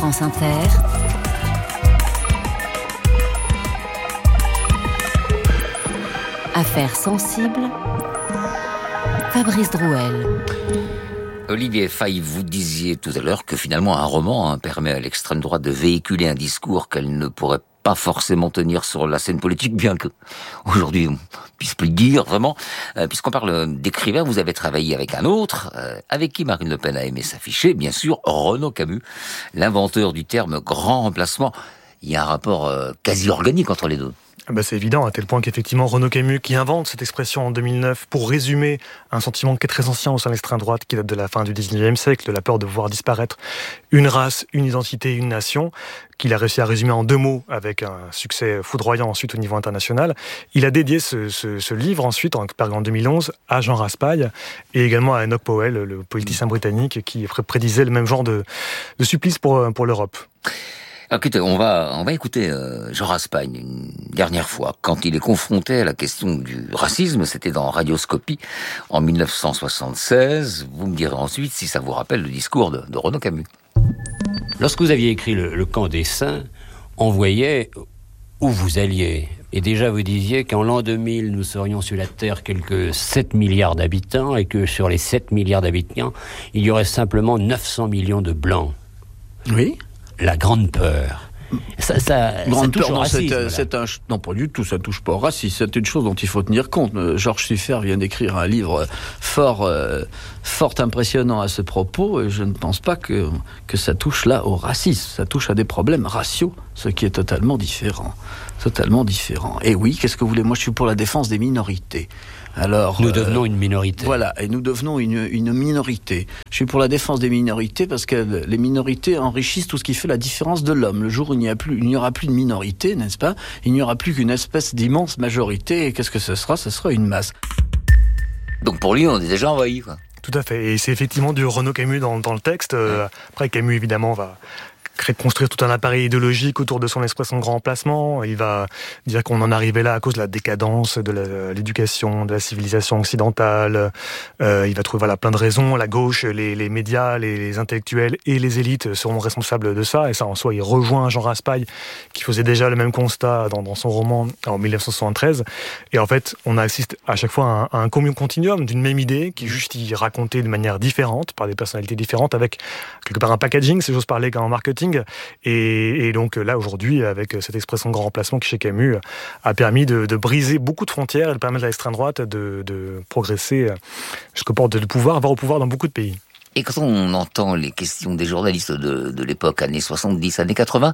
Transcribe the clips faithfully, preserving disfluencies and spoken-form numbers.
France Inter, Affaires sensibles, Fabrice Drouel. Olivier Faye, vous disiez tout à l'heure que finalement un roman hein, permet à l'extrême droite de véhiculer un discours qu'elle ne pourrait pas forcément tenir sur la scène politique, bien que aujourd'hui on puisse plus le dire vraiment. Euh, puisqu'on parle d'écrivain, vous avez travaillé avec un autre, euh, avec qui Marine Le Pen a aimé s'afficher, bien sûr, Renaud Camus, l'inventeur du terme grand remplacement. Il y a un rapport euh, quasi organique entre les deux. Ben c'est évident, à tel point qu'effectivement Renaud Camus, qui invente cette expression en deux mille neuf pour résumer un sentiment qui est très ancien au sein de l'extrême droite, qui date de la fin du dix-neuvième siècle, de la peur de voir disparaître une race, une identité, une nation, qu'il a réussi à résumer en deux mots avec un succès foudroyant ensuite au niveau international. Il a dédié ce, ce, ce livre ensuite, en, en deux mille onze, à Jean Raspail et également à Enoch Powell, le politicien britannique qui prédisait le même genre de, de supplice pour, pour l'Europe. Écoutez, on va, on va écouter euh, Jean Raspail une dernière fois. Quand il est confronté à la question du racisme, c'était dans Radioscopie en dix-neuf cent soixante-seize. Vous me direz ensuite si ça vous rappelle le discours de, de Renaud Camus. Lorsque vous aviez écrit le, le Camp des Saints, on voyait où vous alliez. Et déjà vous disiez qu'en l'an deux mille, nous serions sur la Terre quelques sept milliards d'habitants et que sur les sept milliards d'habitants, il y aurait simplement neuf cents millions de Blancs. Oui. La grande peur. Ça, ça, grande ça touche peur, au non, racisme. c'est, c'est un, non, pas du tout, ça touche pas au racisme. C'est une chose dont il faut tenir compte. Georges Siffer vient d'écrire un livre fort, euh, fort impressionnant à ce propos, et je ne pense pas que, que ça touche là au racisme. Ça touche à des problèmes raciaux, ce qui est totalement différent. Totalement différent. Et oui, qu'est-ce que vous voulez ? Moi, je suis pour la défense des minorités. Alors, nous euh, devenons une minorité. Voilà, et nous devenons une, une minorité. Je suis pour la défense des minorités parce que les minorités enrichissent tout ce qui fait la différence de l'homme. Le jour où il n'y a plus, il n'y aura plus de minorité, n'est-ce pas ? Il n'y aura plus qu'une espèce d'immense majorité. Et qu'est-ce que ce sera ? Ce sera une masse. Donc pour lui, on est déjà envahi, quoi. Tout à fait. Et c'est effectivement du Renaud Camus dans, dans le texte. Euh, après, Camus, évidemment, va créer, construire tout un appareil idéologique autour de son expression de grand remplacement. Il va dire qu'on en arrivait là à cause de la décadence de la, l'éducation, de la civilisation occidentale. Euh, il va trouver voilà, plein de raisons. La gauche, les, les médias, les, les intellectuels et les élites seront responsables de ça. Et ça, en soi, il rejoint Jean Raspail, qui faisait déjà le même constat dans, dans son roman en dix-neuf cent soixante-treize. Et en fait, on assiste à chaque fois à un, à un continuum d'une même idée qui est juste y racontée de manière différente, par des personnalités différentes, avec quelque part un packaging, si j'ose parler, en marketing. Et, et donc là, aujourd'hui, avec cette expression de grand remplacement qui, chez Camus, a permis de, de briser beaucoup de frontières et de permettre à l'extrême droite de, de progresser jusqu'au port de pouvoir, avoir au pouvoir dans beaucoup de pays. Et quand on entend les questions des journalistes de, de l'époque, années soixante-dix, années quatre-vingts,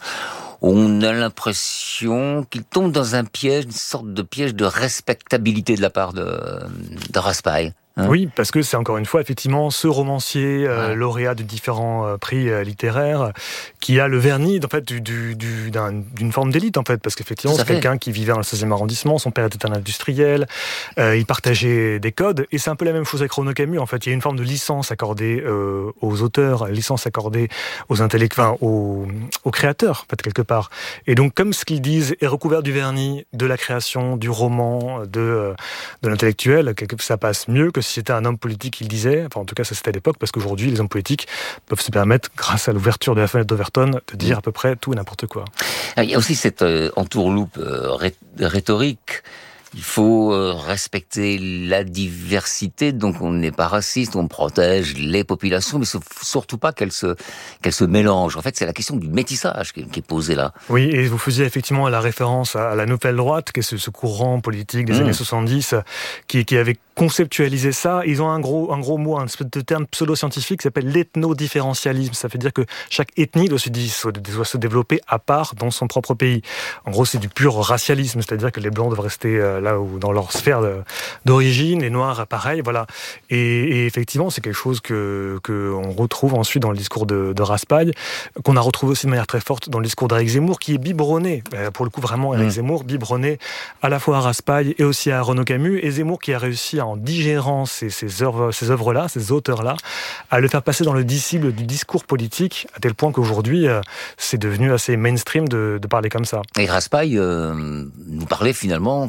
on a l'impression qu'ils tombent dans un piège, une sorte de piège de respectabilité de la part de, de Raspail. Hein oui, parce que c'est encore une fois effectivement ce romancier euh, ouais. lauréat de différents euh, prix euh, littéraires qui a le vernis en fait du, du, du, d'un, d'une forme d'élite en fait, parce qu'effectivement c'est fait. quelqu'un qui vivait dans le seizième arrondissement, son père était un industriel, euh, il partageait des codes et c'est un peu la même chose avec Renaud Camus en fait. Il y a une forme de licence accordée euh, aux auteurs, licence accordée aux intellectuels, aux, aux créateurs en fait quelque part. Et donc comme ce qu'ils disent est recouvert du vernis de la création, du roman, de euh, de l'intellectuel, ça passe mieux que si c'était un homme politique qui le disait, enfin en tout cas ça c'était à l'époque, parce qu'aujourd'hui les hommes politiques peuvent se permettre, grâce à l'ouverture de la fenêtre d'Overton, de dire à peu près tout et n'importe quoi. Il y a aussi cette euh, entourloupe euh, ré- rhétorique. Il faut euh, respecter la diversité, donc on n'est pas raciste, on protège les populations, mais surtout pas qu'elles se, qu'elles se mélangent. En fait, c'est la question du métissage qui, qui est posée là. Oui, et vous faisiez effectivement la référence à la nouvelle droite, qui est ce, ce courant politique des mmh. années soixante-dix, qui, qui avait conceptualisé ça. Ils ont un gros, un gros mot, un espèce de terme pseudo-scientifique qui s'appelle l'ethno-différentialisme. Ça veut dire que chaque ethnie doit se, doit se développer à part dans son propre pays. En gros, c'est du pur racialisme, c'est-à-dire que les Blancs doivent rester là où, dans leur sphère d'origine, les Noirs, pareil, voilà. Et, et effectivement, c'est quelque chose que, que on retrouve ensuite dans le discours de, de Raspail, qu'on a retrouvé aussi de manière très forte dans le discours d'Éric Zemmour, qui est biberonné, pour le coup vraiment Éric mmh. Zemmour, biberonné à la fois à Raspail et aussi à Renaud Camus, et Zemmour qui a réussi en digérant ces, ces, œuvres, ces œuvres-là, ces auteurs-là, à le faire passer dans le disciple du discours politique, à tel point qu'aujourd'hui, euh, c'est devenu assez mainstream de, de parler comme ça. Et Raspail euh, nous parlait finalement, concernant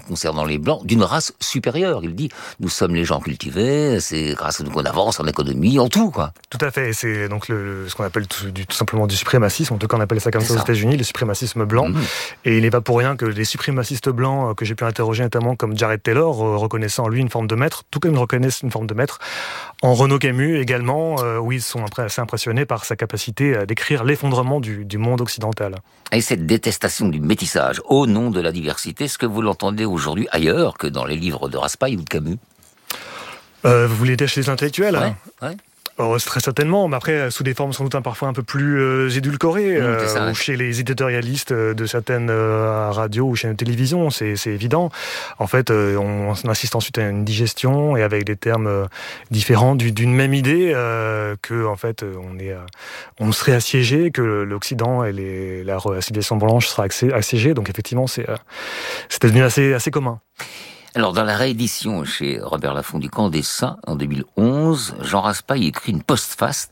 dans les Blancs d'une race supérieure. Il dit, nous sommes les gens cultivés, c'est grâce à nous qu'on avance en économie, en tout, quoi. Tout à fait, c'est donc le, ce qu'on appelle tout, du, tout simplement du suprémacisme, en tout cas on appelle ça comme ça, ça aux États-Unis, le suprémacisme blanc. Mmh. Et il n'est pas pour rien que les suprémacistes blancs que j'ai pu interroger, notamment comme Jared Taylor, euh, reconnaissant en lui une forme de maître, tout comme ils reconnaissent une forme de maître en Renaud Camus également, euh, où ils sont après assez impressionnés par sa capacité à décrire l'effondrement du, du monde occidental. Et cette détestation du métissage au nom de la diversité, est-ce que vous l'entendez aujourd'hui ailleurs que dans les livres de Raspail ou de Camus? euh, Vous voulez dire chez les intellectuels? Ouais, ouais. Oh, très certainement, mais après sous des formes sans doute parfois un peu plus euh, édulcorées, mmh, euh, ça, ou ouais. chez les éditorialistes de certaines euh, radios ou chaînes de télévision, c'est, c'est évident. En fait, euh, on, on assiste ensuite à une digestion et avec des termes euh, différents du, d'une même idée euh, que en fait on est, euh, on serait assiégé, que l'Occident et les, la civilisation blanche sera assiégée. Donc effectivement, c'est, euh, c'est devenu assez, assez commun. Alors, dans la réédition chez Robert Laffont du Camp des Saints, en deux mille onze, Jean Raspail écrit une postface,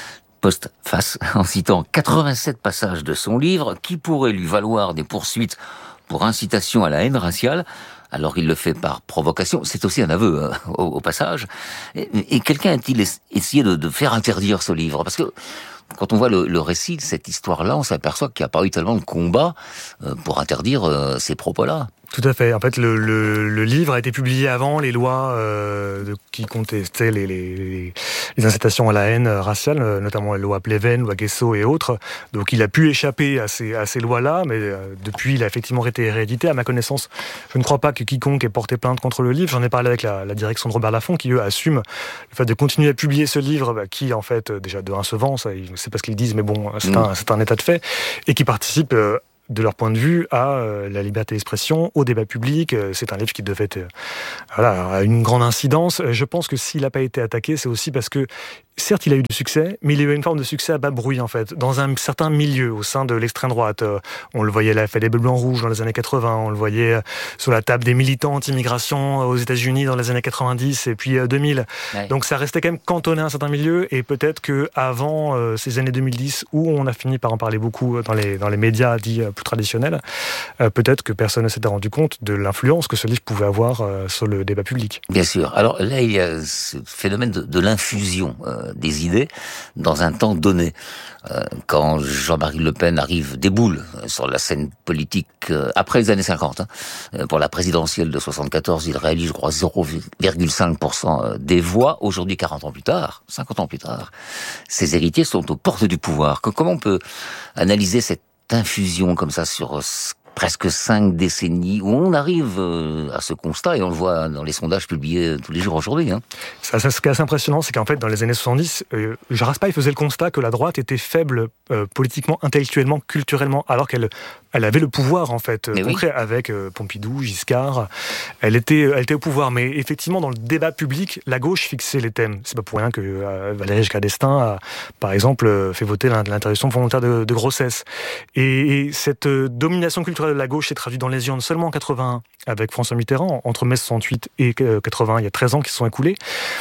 postface, en citant quatre-vingt-sept passages de son livre, qui pourraient lui valoir des poursuites pour incitation à la haine raciale. Alors, il le fait par provocation. C'est aussi un aveu, hein, au, au passage. Et, et quelqu'un a-t-il essayé de, de faire interdire ce livre? Parce que, quand on voit le, le récit de cette histoire-là, on s'aperçoit qu'il n'y a pas eu tellement de combat euh, pour interdire euh, ces propos-là. Tout à fait. En fait, le, le, le livre a été publié avant les lois euh, de, qui contestaient les, les, les, les incitations à la haine raciale, notamment la loi Pleven, loi Guesso et autres. Donc, il a pu échapper à ces, à ces lois-là, mais euh, depuis, il a effectivement été réédité. À ma connaissance, je ne crois pas que quiconque ait porté plainte contre le livre. J'en ai parlé avec la, la direction de Robert Laffont, qui, eux, assume le fait de continuer à publier ce livre, bah, qui, en fait, déjà, de un, se vend, ça, c'est pas ce qu'ils disent, mais bon, c'est, mmh. un, c'est un état de fait, et qui participe... Euh, de leur point de vue, à euh, la liberté d'expression, au débat public. Euh, c'est un livre qui devait être euh, voilà, à une grande incidence. Je pense que s'il n'a pas été attaqué, c'est aussi parce que, certes, il a eu du succès, mais il a eu une forme de succès à bas bruit, en fait, dans un certain milieu, au sein de l'extrême droite. Euh, on le voyait à la F L B Blanc-Rouge dans les années quatre-vingts, on le voyait euh, sur la table des militants anti-immigration aux États-Unis dans les années quatre-vingt-dix et puis euh, deux mille. Ouais. Donc ça restait quand même cantonné à un certain milieu, et peut-être qu'avant euh, ces années deux mille dix, où on a fini par en parler beaucoup dans les, dans les médias dits euh, plus traditionnels, euh, peut-être que personne ne s'était rendu compte de l'influence que ce livre pouvait avoir euh, sur le débat public. Bien sûr. Alors là, il y a ce phénomène de, de l'infusion euh, des idées dans un temps donné. Euh, quand Jean-Marie Le Pen arrive, déboule sur la scène politique euh, après les années cinquante, hein, pour la présidentielle de soixante-quatorze, il réalise, je crois, zéro virgule cinq pour cent des voix. Aujourd'hui, quarante ans plus tard, cinquante ans plus tard, ses héritiers sont aux portes du pouvoir. Comment on peut analyser cette infusion comme ça sur presque cinq décennies, où on arrive à ce constat, et on le voit dans les sondages publiés tous les jours aujourd'hui. Hein. Ça, ça, ce qui est assez impressionnant, c'est qu'en fait, dans les années soixante-dix, euh, Raspail faisait le constat que la droite était faible euh, politiquement, intellectuellement, culturellement, alors qu'elle elle avait le pouvoir, en fait, Mais concret, oui. avec euh, Pompidou, Giscard. Elle était, elle était au pouvoir, mais effectivement, dans le débat public, la gauche fixait les thèmes. C'est pas pour rien que euh, Valéry Giscard d'Estaing a, par exemple, euh, fait voter l'interruption volontaire de, de grossesse. Et, et cette euh, domination culturelle de la gauche s'est traduite dans les urnes seulement en quatre-vingt-un, avec François Mitterrand, entre mai soixante-huit et quatre-vingts, il y a treize ans qui se sont écoulés.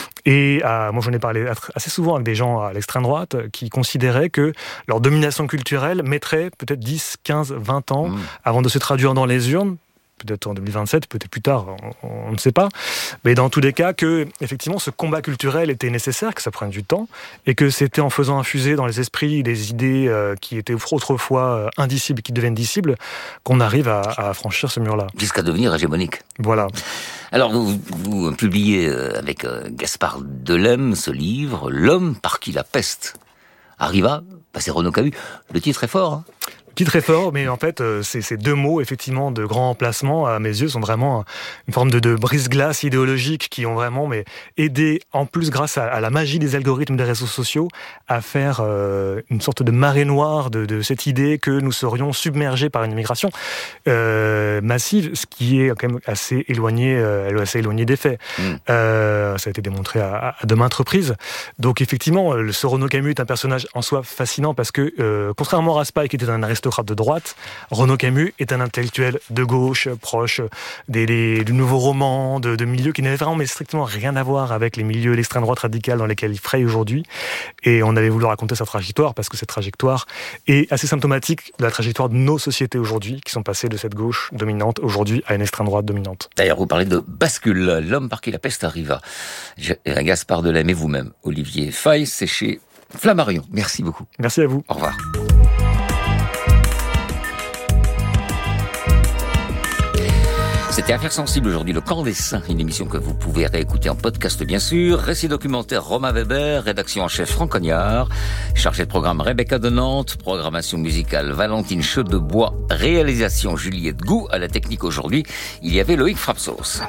Et euh, moi, j'en ai parlé assez souvent avec des gens à l'extrême droite qui considéraient que leur domination culturelle mettrait peut-être dix, quinze, vingt ans mmh. avant de se traduire dans les urnes. Peut-être en deux mille vingt-sept, peut-être plus tard, on, on ne sait pas. Mais dans tous les cas, que effectivement, ce combat culturel était nécessaire, que ça prenne du temps, et que c'était en faisant infuser dans les esprits des idées euh, qui étaient autrefois euh, indicibles, qui deviennent discibles, qu'on arrive à, à franchir ce mur-là. Jusqu'à devenir hégémonique. Voilà. Alors, vous, vous publiez avec euh, Gaspard Delem ce livre, L'homme par qui la peste arriva, bah, c'est Renaud Camus. Le titre est fort, hein. Qui très fort, mais en fait, euh, ces, ces deux mots, effectivement, de grand emplacement, à mes yeux, sont vraiment une forme de, de brise-glace idéologique qui ont vraiment mais, aidé, en plus, grâce à, à la magie des algorithmes des réseaux sociaux, à faire euh, une sorte de marée noire de, de cette idée que nous serions submergés par une immigration euh, massive, ce qui est quand même assez éloigné, euh, assez éloigné des faits. Mmh. Euh, ça a été démontré à, à de maintes reprises. Donc, effectivement, ce Renaud Camus est un personnage en soi fascinant parce que, euh, contrairement à Raspail, qui était un aristocrate, aristocrate de droite. Renaud Camus est un intellectuel de gauche, proche des, des, du nouveau roman, de, de milieux qui n'avaient vraiment mais strictement rien à voir avec les milieux l'extrême droite radicale dans lesquels il fraye aujourd'hui. Et on avait voulu raconter sa trajectoire parce que cette trajectoire est assez symptomatique de la trajectoire de nos sociétés aujourd'hui, qui sont passées de cette gauche dominante aujourd'hui à une extrême droite dominante. D'ailleurs, vous parlez de bascule, l'homme par qui la peste arriva. Gaspard Delahime et vous-même, Olivier Faye, c'est chez Flammarion. Merci beaucoup. Merci à vous. Au revoir. C'était Affaires sensibles aujourd'hui, le camp des saints, une émission que vous pouvez réécouter en podcast bien sûr. Récit documentaire Romain Weber, rédaction en chef Franck Cognard, chargé de programme Rebecca de Nantes, programmation musicale Valentine Chaudebois, réalisation Juliette Gou, à la technique aujourd'hui, il y avait Loïc Frapsos.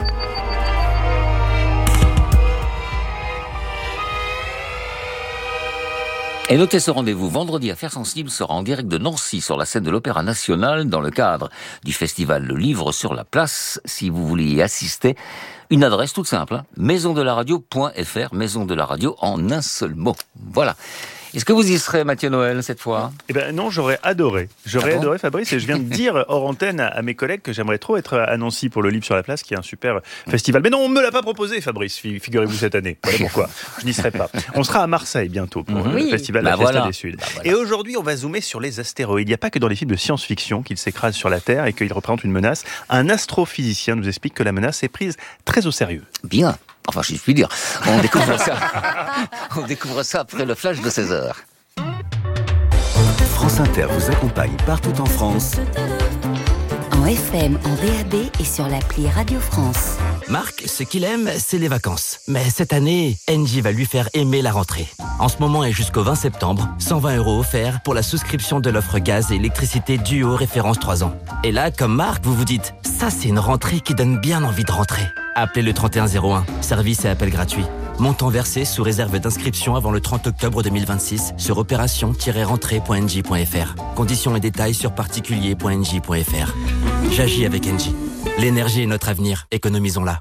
Et notez ce rendez-vous, vendredi, Affaires sensibles sera en direct de Nancy sur la scène de l'Opéra National dans le cadre du festival Le Livre sur la Place. Si vous voulez y assister, une adresse toute simple, hein, maison de la radio point f r, maison de la radio en un seul mot. Voilà. Est-ce que vous y serez, Mathieu Noël, cette fois ? Eh ben non, j'aurais adoré. J'aurais ah bon adoré, Fabrice, et je viens de dire hors antenne à, à mes collègues que j'aimerais trop être à Nancy pour le Livre sur la Place, qui est un super festival. Mais non, on me l'a pas proposé, Fabrice, figurez-vous, cette année. Voilà pourquoi. Je n'y serai pas. On sera à Marseille bientôt pour mmh. le oui. festival bah La Fiesta voilà. des Suds. Bah voilà. Et aujourd'hui, on va zoomer sur les astéroïdes. Il n'y a pas que dans les films de science-fiction qu'ils s'écrasent sur la Terre et qu'ils représentent une menace. Un astrophysicien nous explique que la menace est prise très au sérieux. Bien. Enfin, je puis dire. On découvre ça. On découvre ça après le flash de seize heures. France Inter vous accompagne partout en France. En F M, en D A B et sur l'appli Radio France. Marc, ce qu'il aime, c'est les vacances. Mais cette année, Engie va lui faire aimer la rentrée. En ce moment et jusqu'au vingt septembre, cent vingt euros offerts pour la souscription de l'offre gaz et électricité Duo référence trois ans. Et là, comme Marc, vous vous dites, ça c'est une rentrée qui donne bien envie de rentrer. Appelez le trente et un zéro un, service et appel gratuit. Montant versé sous réserve d'inscription avant le trente octobre deux mille vingt-six sur opération tiret rentrée point n j point f r. Conditions et détails sur particulier point n j point f r. J'agis avec Engie. L'énergie est notre avenir, économisons-la.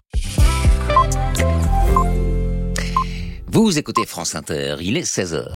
Vous écoutez France Inter, il est seize heures.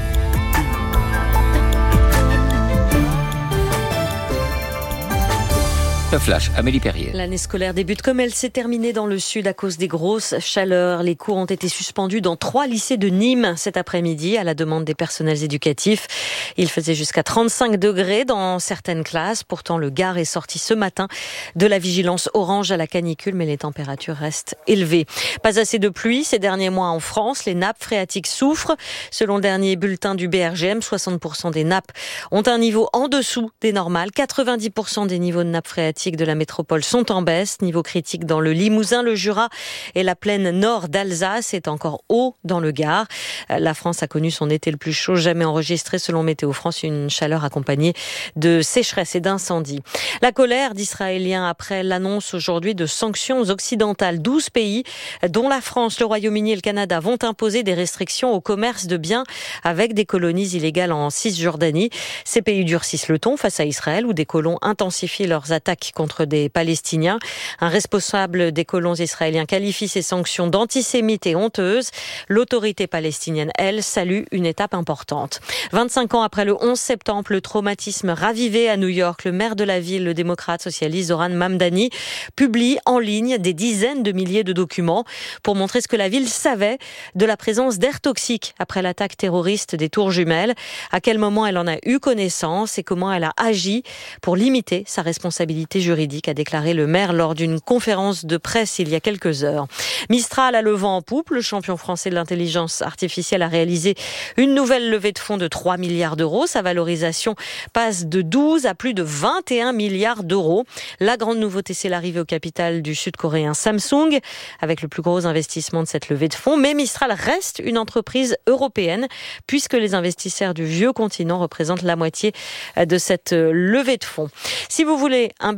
Le flash, Amélie Perrier. L'année scolaire débute comme elle s'est terminée dans le sud à cause des grosses chaleurs. Les cours ont été suspendus dans trois lycées de Nîmes cet après-midi à la demande des personnels éducatifs. Il faisait jusqu'à trente-cinq degrés dans certaines classes. Pourtant, le Gard est sorti ce matin de la vigilance orange à la canicule, mais les températures restent élevées. Pas assez de pluie ces derniers mois en France. Les nappes phréatiques souffrent. Selon le dernier bulletin du B R G M, soixante pour cent des nappes ont un niveau en dessous des normales. quatre-vingt-dix pour cent des niveaux de nappes phréatiques de la métropole sont en baisse. Niveau critique dans le Limousin, le Jura et la plaine nord d'Alsace est encore haut dans le Gard. La France a connu son été le plus chaud jamais enregistré selon Météo France, une chaleur accompagnée de sécheresse et d'incendies. La colère d'Israéliens après l'annonce aujourd'hui de sanctions occidentales. douze pays, dont la France, le Royaume-Uni et le Canada, vont imposer des restrictions au commerce de biens avec des colonies illégales en Cisjordanie. Ces pays durcissent le ton face à Israël où des colons intensifient leurs attaques contre des Palestiniens. Un responsable des colons israéliens qualifie ces sanctions d'antisémites et honteuses. L'autorité palestinienne, elle, salue une étape importante. vingt-cinq ans après le onze septembre, le traumatisme ravivé à New York, le maire de la ville, le démocrate socialiste Zoran Mamdani, publie en ligne des dizaines de milliers de documents pour montrer ce que la ville savait de la présence d'air toxique après l'attaque terroriste des Tours Jumelles, à quel moment elle en a eu connaissance et comment elle a agi pour limiter sa responsabilité juridique, a déclaré le maire lors d'une conférence de presse il y a quelques heures. Mistral a le vent en poupe. Le champion français de l'intelligence artificielle a réalisé une nouvelle levée de fonds de trois milliards d'euros. Sa valorisation passe de douze à plus de vingt et un milliards d'euros. La grande nouveauté, c'est l'arrivée au capital du sud-coréen Samsung, avec le plus gros investissement de cette levée de fonds. Mais Mistral reste une entreprise européenne, puisque les investisseurs du vieux continent représentent la moitié de cette levée de fonds. Si vous voulez un bébé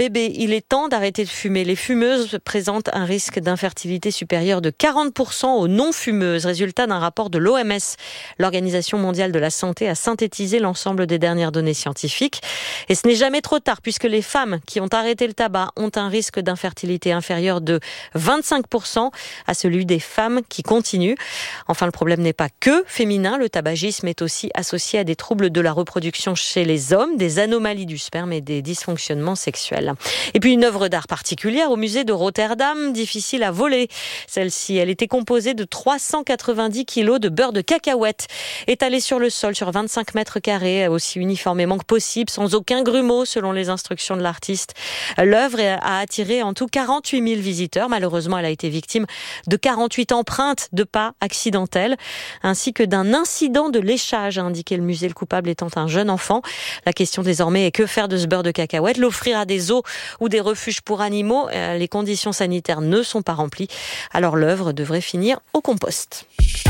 bébé. Il est temps d'arrêter de fumer. Les fumeuses présentent un risque d'infertilité supérieur de quarante pour cent aux non-fumeuses. Résultat d'un rapport de l'O M S. L'Organisation mondiale de la santé a synthétisé l'ensemble des dernières données scientifiques. Et ce n'est jamais trop tard puisque les femmes qui ont arrêté le tabac ont un risque d'infertilité inférieur de vingt-cinq pour cent à celui des femmes qui continuent. Enfin, le problème n'est pas que féminin. Le tabagisme est aussi associé à des troubles de la reproduction chez les hommes, des anomalies du sperme et des dysfonctionnements sexuels. Et puis une œuvre d'art particulière au musée de Rotterdam, difficile à voler. Celle-ci, elle était composée de trois cent quatre-vingt-dix kilos de beurre de cacahuète, étalée sur le sol sur vingt-cinq mètres carrés, aussi uniformément que possible, sans aucun grumeau selon les instructions de l'artiste. L'œuvre a attiré en tout quarante-huit mille visiteurs. Malheureusement, elle a été victime de quarante-huit empreintes de pas accidentelles, ainsi que d'un incident de léchage, a indiqué le musée, le coupable étant un jeune enfant. La question désormais est que faire de ce beurre de cacahuète? L'offrir à des zoos ou des refuges pour animaux? Les conditions sanitaires ne sont pas remplies, alors l'œuvre devrait finir au compost.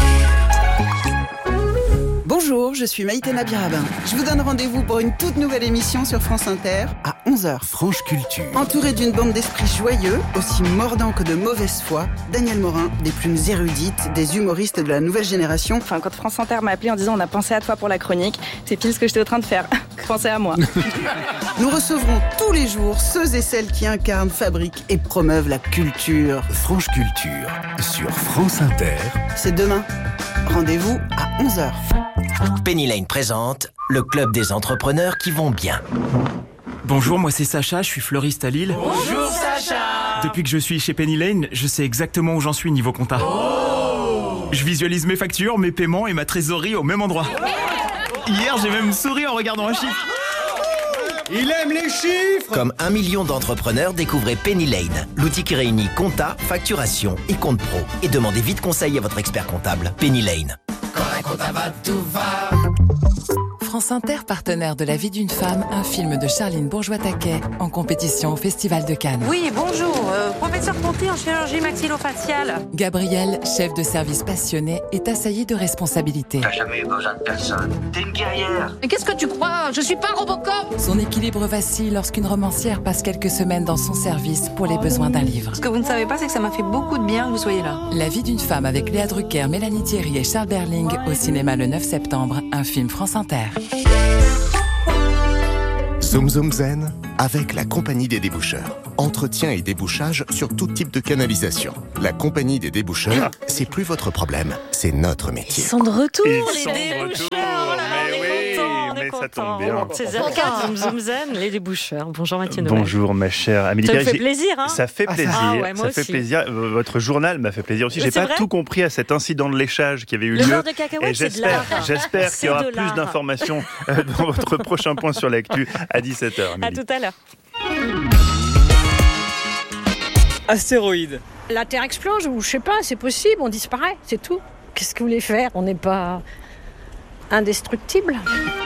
Bonjour, je suis Maïté Nabirabin. Je vous donne rendez-vous pour une toute nouvelle émission sur France Inter à onze heures. Franche Culture. Entouré d'une bande d'esprits joyeux, aussi mordants que de mauvaise foi, Daniel Morin, des plus érudites, des humoristes de la nouvelle génération. Enfin, quand France Inter m'a appelé en disant on a pensé à toi pour la chronique, c'est pile ce que j'étais en train de faire. Pensez à moi. Nous recevrons tous les jours ceux et celles qui incarnent, fabriquent et promeuvent la culture. Franche Culture sur France Inter. C'est demain. Rendez-vous à onze heures. Penny Lane présente le club des entrepreneurs qui vont bien. Bonjour, moi c'est Sacha, je suis fleuriste à Lille. Bonjour Sacha. Depuis que je suis chez Penny Lane, je sais exactement où j'en suis niveau compta. Oh. Je visualise mes factures, mes paiements et ma trésorerie au même endroit. Hier, j'ai même souri en regardant un chiffre. Il aime les chiffres. Comme un million d'entrepreneurs, découvrez Penny Lane, l'outil qui réunit compta, facturation et compte pro. Et demandez vite conseil à votre expert comptable. Penny Lane. Quand la compta va, tout va. France Inter, partenaire de La vie d'une femme, un film de Charline Bourgeois-Taquet, en compétition au Festival de Cannes. Oui, bonjour, euh, professeur Ponty en chirurgie maxillofaciale. Gabriel, chef de service passionné, est assailli de responsabilités. T'as jamais eu besoin de personne. T'es une guerrière. Mais qu'est-ce que tu crois? Je suis pas Robocop. Son équilibre vacille lorsqu'une romancière passe quelques semaines dans son service pour les besoins d'un livre. Ce que vous ne savez pas, c'est que ça m'a fait beaucoup de bien que vous soyez là. La vie d'une femme avec Léa Drucker, Mélanie Thierry et Charles Berling au cinéma le neuf septembre, un film France Inter. Zoom Zoom Zen avec la Compagnie des déboucheurs. Entretien et débouchage sur tout type de canalisation. La Compagnie des déboucheurs, c'est plus votre problème, c'est notre métier. Ils sont de retour, Ils les sont de déboucheurs. retour, mais oui, On est mais ça contents. tombe bien. C'est zéro quatre, Zoom Zoom Zen, les déboucheurs. Bonjour Mathieu Noël. Bonjour ma chère Amélie. Ça me fait J'ai- plaisir, hein. Ça fait Ah, ça- plaisir. Ah ouais, moi ça fait aussi. plaisir. Euh, Votre journal m'a fait plaisir aussi. Mais J'ai c'est pas vrai tout compris à cet incident de léchage qui avait eu Le lieu. beurre de cacahuète, Et c'est de j'espère, l'art. j'espère C'est qu'il y aura de plus l'art. d'informations euh, dans votre prochain point sur l'actu à dix-sept heures. À tout à l'heure. Astéroïde. La Terre explose ou je sais pas, c'est possible, on disparaît, c'est tout. Qu'est-ce que vous voulez faire? On n'est pas indestructible.